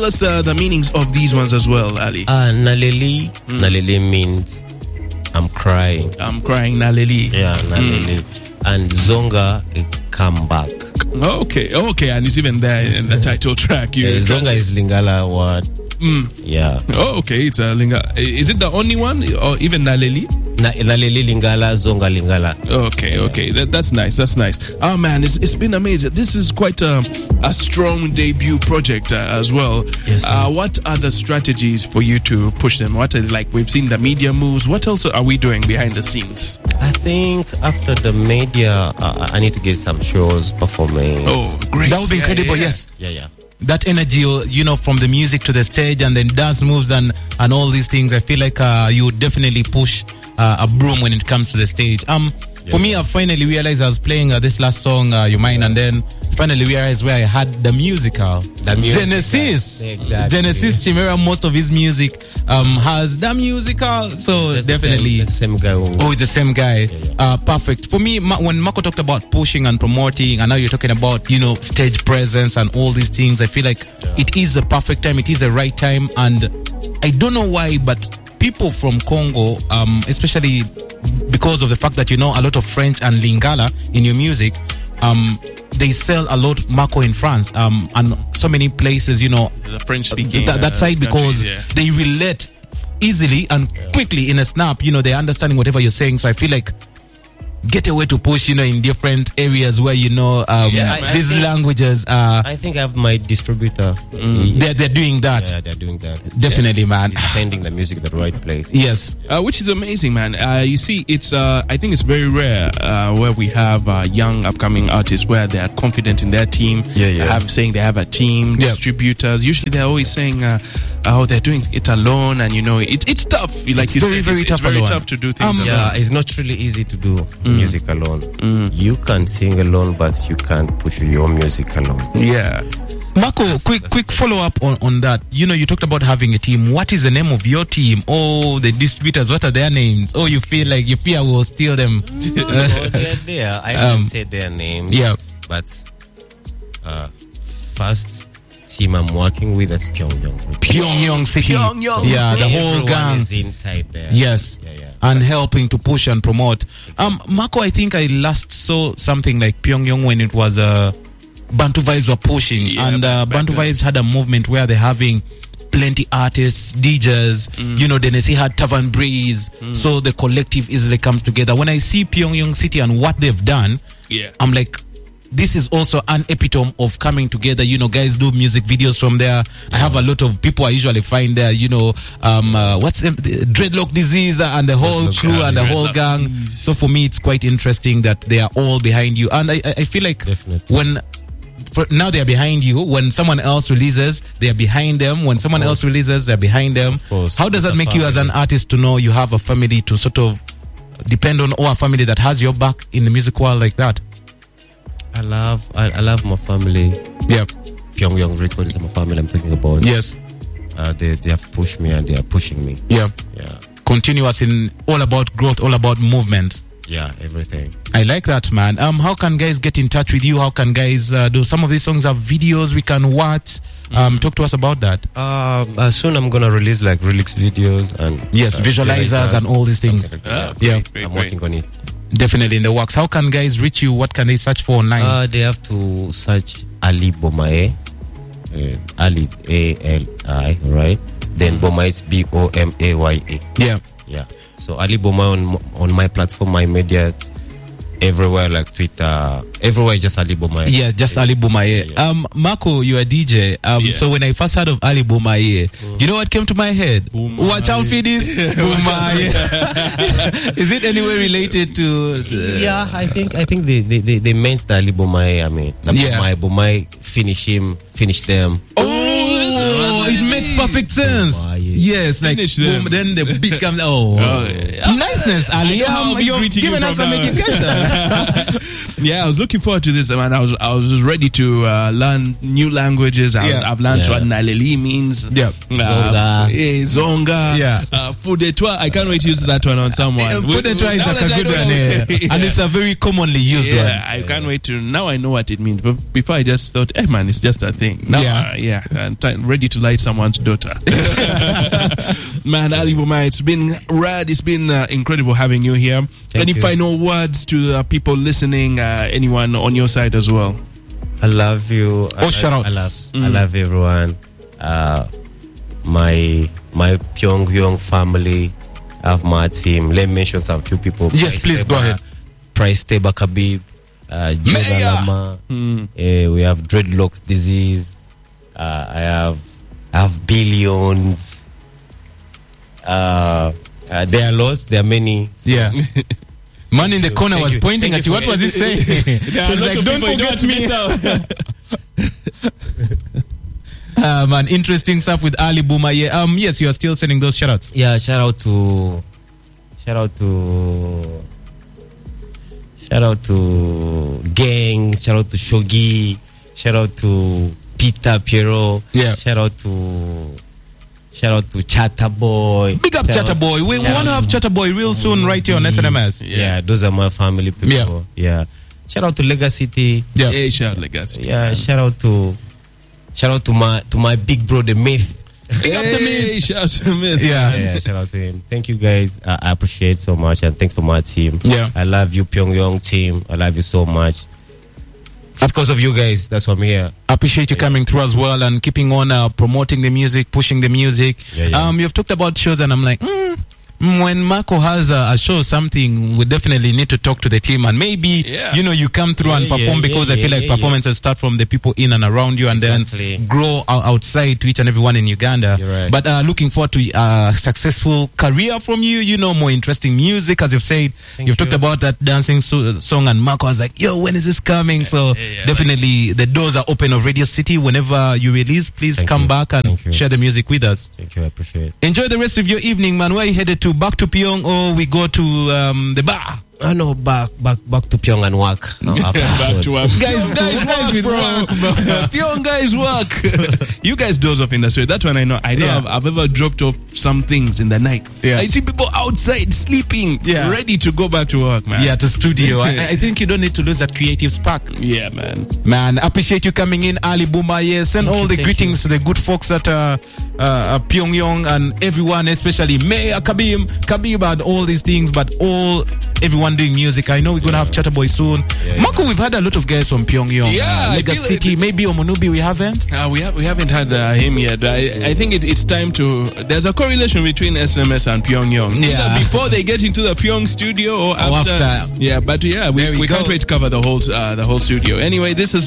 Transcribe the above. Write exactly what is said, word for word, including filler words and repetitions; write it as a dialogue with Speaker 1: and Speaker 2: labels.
Speaker 1: tell us uh, the meanings of these ones as well, Ali?
Speaker 2: Uh, Naleli. Mm. Naleli means I'm crying.
Speaker 1: I'm crying, Naleli.
Speaker 2: Yeah, Naleli. Mm. And Zonga is come back.
Speaker 1: Okay, okay, and it's even there in the title track. You
Speaker 2: uh, Zonga is Lingala word.
Speaker 1: Mm.
Speaker 2: Yeah.
Speaker 1: Oh, okay, it's a Lingala. Is it the only one, or even Naleli?
Speaker 2: Na, Naleli Lingala, Zonga Lingala.
Speaker 1: Okay, okay, that, that's nice. That's nice. Oh man, it's, it's been amazing. This is quite a, a strong debut project uh, as well.
Speaker 2: Yes.
Speaker 1: Uh, what are the strategies for you to push them? What are, like we've seen the media moves. What else are we doing behind the scenes?
Speaker 2: I think after the media, uh, I need to get some shows performing.
Speaker 1: Oh, great!
Speaker 3: That would be incredible.
Speaker 1: Yeah, yeah.
Speaker 3: Yes.
Speaker 2: Yeah, yeah.
Speaker 3: That energy, you know, from the music to the stage and then dance moves and, and all these things, I feel like uh, you would definitely push uh, a broom when it comes to the stage. Um, yeah. For me, I finally realized I was playing uh, this last song, uh, You Mine, yeah. and then finally realized where I had the musical.
Speaker 2: The musical.
Speaker 3: Genesis.
Speaker 2: Exactly.
Speaker 3: Genesis Chimera, most of his music um, has the musical. So
Speaker 2: That's
Speaker 3: definitely.
Speaker 2: The same, the same guy. Who...
Speaker 3: Oh, it's the same guy.
Speaker 2: Yeah, yeah.
Speaker 3: Uh, perfect. For me, Ma- when Marco talked about pushing and promoting, and now you're talking about, you know, stage presence and all these things, I feel like yeah. it is a perfect time. It is a right time. And I don't know why, but people from Congo, um, especially because of the fact that you know a lot of French and Lingala in your music, um, they sell a lot Marco in France, um, and so many places, you know,
Speaker 1: the French speaking
Speaker 3: that, that
Speaker 1: uh,
Speaker 3: side because
Speaker 1: yeah.
Speaker 3: they relate easily and yeah. quickly in a snap. You know, they're understanding whatever you're saying. So I feel like get a way to push, you know, in different areas where, you know, um,
Speaker 2: yeah, I,
Speaker 3: these
Speaker 2: I think,
Speaker 3: languages are...
Speaker 2: I think I have my distributor.
Speaker 3: Mm. They're, they're doing that.
Speaker 2: Yeah, they're doing that.
Speaker 3: Definitely,
Speaker 2: yeah.
Speaker 3: man.
Speaker 2: He's sending the music at the right place.
Speaker 3: Yes.
Speaker 1: Uh, which is amazing, man. Uh, you see, it's uh, I think it's very rare uh, where we have uh, young upcoming artists where they are confident in their team.
Speaker 2: Yeah, yeah.
Speaker 1: Have saying they have a team,
Speaker 3: yeah.
Speaker 1: distributors. Usually they're always saying, uh, oh, they're doing it alone, and you know, it, it's tough. Like
Speaker 3: it's
Speaker 1: you
Speaker 3: very,
Speaker 1: said,
Speaker 3: very
Speaker 1: it's,
Speaker 3: tough
Speaker 1: it's very
Speaker 3: alone.
Speaker 1: tough to do things
Speaker 3: Um,
Speaker 1: alone.
Speaker 2: Yeah, it's not really easy to do mm. music alone.
Speaker 1: Mm.
Speaker 2: You can sing alone, but you can't push your music alone.
Speaker 1: Yeah.
Speaker 3: Marco, that's, quick, that's quick follow up on, on that. You know, you talked about having a team. What is the name of your team? Oh, the distributors, what are their names? Oh, you feel like you fear we'll steal them.
Speaker 2: No, they're there. I um, didn't say their names.
Speaker 3: Yeah.
Speaker 2: But uh, first team I'm working with is Pyongyang.
Speaker 3: Pyongyang City.
Speaker 1: Pyongyang.
Speaker 3: Yeah, the whole
Speaker 2: Everyone
Speaker 3: gang
Speaker 2: is inside there.
Speaker 3: Yes.
Speaker 2: Yeah, yeah.
Speaker 3: And helping to push and promote. Um, Marco, I think I last saw something like Pyongyang when it was uh, Bantu Vibes were pushing,
Speaker 1: yeah,
Speaker 3: and uh, Bantu Vibes had a movement where they're having plenty artists, D Js, mm. you know, Denesi had Tavern Breeze, mm. so the collective easily comes together. When I see Pyongyang City and what they've done,
Speaker 1: yeah.
Speaker 3: I'm like, this is also an epitome of coming together. You know, guys do music videos from there. Yeah. I have a lot of people I usually find there, you know, um, uh, what's the, the dreadlock disease and the whole dreadlock, crew yeah, and the whole gang. Disease. So for me, it's quite interesting that they are all behind you. And I, I feel like Definitely. when for now they are behind you, when someone else releases, they are behind them. When someone else releases, they're behind them. How does that make you as an artist to know you have a family to sort of depend on, or a family that has your back in the music world like that?
Speaker 2: I love, I, I love my family.
Speaker 3: Yeah.
Speaker 2: Pyongyang Records is my family I'm talking about.
Speaker 3: Yes.
Speaker 2: Uh, they, they have pushed me and they are pushing me.
Speaker 3: Yeah.
Speaker 2: Yeah.
Speaker 3: Continuous in all about growth, all about movement.
Speaker 2: Yeah, everything.
Speaker 3: I like that, man. Um, how can guys get in touch with you? How can guys uh, do some of these songs have videos we can watch? Um, mm. Talk to us about that.
Speaker 2: Uh, uh, soon I'm gonna release like lyrics videos and
Speaker 3: yes, uh, visualizers and all these things.
Speaker 2: Like
Speaker 3: yeah,
Speaker 2: yeah.
Speaker 3: yeah.
Speaker 2: Great, I'm great. working on it.
Speaker 3: Definitely in the works. How can guys reach you? What can they search for online?
Speaker 2: Uh, they have to search Ali Bomaye. Uh, Ali A L I, right? Then Bomaye is B O M A Y A.
Speaker 3: Yeah.
Speaker 2: Yeah. So Ali Bomaye on on my platform, my media, everywhere like Twitter, everywhere just Ali Bomaye.
Speaker 3: Yeah, just Ali Bomaye. Yeah, yeah. Um, Marco, you're a D J. Um, yeah. So when I first heard of Ali Bomaye, mm. you know what came to my head? Bomaye. Watch out for this. Bomaye. Is it anywhere related to? The...
Speaker 2: Yeah, I think I think they they they, they meant the Ali Bomaye. I mean, the
Speaker 3: yeah.
Speaker 2: Bomaye, Bomaye, finish him, finish them.
Speaker 3: Oh, it makes perfect sense.
Speaker 2: Oh, yeah.
Speaker 3: Yes, like
Speaker 1: Finish them.
Speaker 3: boom, then the beat comes. Oh,
Speaker 1: Oh, yeah.
Speaker 3: niceness, Ali.
Speaker 1: know how
Speaker 3: Um,
Speaker 1: I'll be
Speaker 3: you've
Speaker 1: greeting you
Speaker 3: given us
Speaker 1: from
Speaker 3: some
Speaker 1: now.
Speaker 3: education.
Speaker 1: Yeah, I was looking forward to this, man. I was I was just ready to uh, learn new languages. I,
Speaker 3: Yeah.
Speaker 1: I've learned
Speaker 2: Yeah.
Speaker 1: what Naleli means.
Speaker 3: Yeah.
Speaker 1: Uh,
Speaker 2: Zonga.
Speaker 1: eh, Zonga.
Speaker 3: Yeah.
Speaker 1: Uh, Fudetwa. I can't wait to use that one on someone.
Speaker 3: Uh,
Speaker 1: With-
Speaker 3: Put the try is
Speaker 1: now
Speaker 3: like
Speaker 1: that
Speaker 3: a
Speaker 1: I
Speaker 3: good
Speaker 1: know-
Speaker 3: one, yeah. and it's a very commonly used
Speaker 1: Yeah,
Speaker 3: one.
Speaker 1: I can't wait to. Now I know what it means. But before I just thought, hey man, it's just a thing. Now,
Speaker 3: Yeah.
Speaker 1: uh, yeah, I'm t- ready to light someone's daughter. Man, Ali Bomaye, it's been rad. It's been uh, incredible having you here.
Speaker 2: Thank
Speaker 1: Any
Speaker 2: you.
Speaker 1: final words to uh, people listening? Uh, anyone on your side as well?
Speaker 2: I love you. I
Speaker 3: Oh,
Speaker 2: love,
Speaker 3: shout-outs.
Speaker 2: I love, I love everyone. Uh, my my Pyongyang family. I have my team. Let me mention some few people.
Speaker 3: Yes,
Speaker 2: Price
Speaker 3: please, go
Speaker 2: Teba-
Speaker 3: ahead.
Speaker 2: Price Teba Khabib, uh, Joda
Speaker 3: Mayor.
Speaker 2: Lama. Eh, we have dreadlocks disease. Uh, I have I have billions. Uh, uh, there are lots. There are many. So
Speaker 3: Yeah. Man in the
Speaker 2: you.
Speaker 3: corner
Speaker 2: Thank
Speaker 3: was
Speaker 2: you.
Speaker 3: pointing
Speaker 2: Thank
Speaker 3: at
Speaker 2: you
Speaker 3: you. What
Speaker 2: for
Speaker 3: was he
Speaker 2: it.
Speaker 3: saying?
Speaker 1: There are
Speaker 3: He's
Speaker 1: lots
Speaker 3: like,
Speaker 1: of
Speaker 3: don't
Speaker 1: people you don't
Speaker 3: forget
Speaker 1: have to
Speaker 3: me.
Speaker 1: miss out.
Speaker 3: Uh, man, interesting stuff with Ali Bomaye. Um, yes, you are still sending those shoutouts.
Speaker 2: Yeah, shout out to shout out to shout out to Gang, shout out to Shogi, shout out to Peter Piero,
Speaker 3: Yeah.
Speaker 2: shout out to shout out to Chatter Boy.
Speaker 3: Big up
Speaker 2: Shout
Speaker 3: Chatter
Speaker 2: out-
Speaker 3: Boy. We
Speaker 2: shout
Speaker 3: want to
Speaker 2: out-
Speaker 3: have Chatter Boy real soon right here on S N M S.
Speaker 2: Yeah, those are my family people. Yeah. Shout out to Legacy.
Speaker 3: Yeah.
Speaker 1: Hey, shout legacy.
Speaker 2: Yeah, shout out to shout out to my to my big bro the Myth.
Speaker 3: Big up the
Speaker 1: Hey,
Speaker 3: Myth.
Speaker 1: shout to Myth.
Speaker 3: Yeah.
Speaker 2: Yeah, shout out to him. Thank you guys. I, I appreciate so much, and thanks for my team.
Speaker 3: Yeah.
Speaker 2: I love you, Pyongyang team. I love you so much. Because of you guys, that's why I'm here.
Speaker 3: Appreciate you coming through as well and keeping on uh, promoting the music, pushing the music.
Speaker 2: Yeah, yeah.
Speaker 3: Um, you've talked about shows, and I'm like, mm, mm, when Marco has a, a show, something, we definitely need to talk to the team, and maybe
Speaker 1: Yeah.
Speaker 3: you know you come through
Speaker 2: Yeah,
Speaker 3: and perform
Speaker 2: yeah,
Speaker 3: because
Speaker 2: yeah,
Speaker 3: I feel
Speaker 2: yeah,
Speaker 3: like
Speaker 2: yeah,
Speaker 3: performances start from the people in and around you, and
Speaker 2: Exactly.
Speaker 3: then grow o- outside to each and everyone in Uganda.
Speaker 2: You're right.
Speaker 3: But uh, looking forward to a successful career from you. You know, more interesting music, as you've said.
Speaker 2: Thank
Speaker 3: you've talked
Speaker 2: you.
Speaker 3: about that dancing so- song, and Marco was like, "Yo, when is this coming?" So
Speaker 1: yeah, yeah,
Speaker 3: definitely the doors are open of Radio City. Whenever you release, please
Speaker 2: Thank
Speaker 3: come
Speaker 2: you.
Speaker 3: back and
Speaker 2: Thank you.
Speaker 3: share the music with us.
Speaker 2: Thank you. I appreciate it.
Speaker 3: Enjoy the rest of your evening, man. Where are you headed to? Back to Pyong, or we go to um, the bar?
Speaker 2: I know back back back to Pyong and work. No, after
Speaker 1: Back to work.
Speaker 3: Guys,
Speaker 1: guys,
Speaker 3: guys
Speaker 1: work,
Speaker 3: with
Speaker 1: bro.
Speaker 3: work, bro.
Speaker 1: Young guys work. You guys doze off in the street. That one I know. I know
Speaker 3: Yeah.
Speaker 1: I've, I've ever dropped off some things in the night.
Speaker 3: Yeah.
Speaker 1: I see people outside sleeping,
Speaker 3: Yeah.
Speaker 1: ready to go back to work, man.
Speaker 3: Yeah, to studio. I, I think you don't need to lose that creative spark.
Speaker 1: Yeah, man.
Speaker 3: Man, appreciate you coming in, Ali Bomaye. Send all
Speaker 2: you,
Speaker 3: the
Speaker 2: thank
Speaker 3: greetings to the good folks at uh, uh, Pyongyang and everyone, especially Mayor Kabim, Kabib, and all these things, but all everyone doing music. I know we're gonna have Chatterboy soon.
Speaker 2: Yeah,
Speaker 3: Marco, we've had a lot of guys from Pyongyang.
Speaker 1: Yeah,
Speaker 3: uh,
Speaker 1: I
Speaker 3: Legacy
Speaker 1: feel
Speaker 3: City,
Speaker 1: it-
Speaker 3: maybe Omonubi we haven't.
Speaker 1: Uh, we have we haven't had uh, him yet. I, I think it, it's time to. There's a correlation between S N M S and Pyongyang.
Speaker 3: Yeah.
Speaker 1: Either before they get into the Pyong studio or after.
Speaker 3: after.
Speaker 1: Yeah, but yeah, we,
Speaker 3: There we
Speaker 1: we can't
Speaker 3: go.
Speaker 1: wait to cover the whole uh, the whole studio. Anyway, this is